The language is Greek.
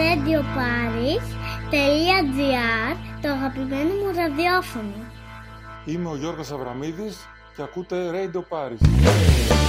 radioparis.gr, το αγαπημένο μου ραδιόφωνο. Είμαι ο Γιώργος Αβραμίδης και ακούτε Radio Paris.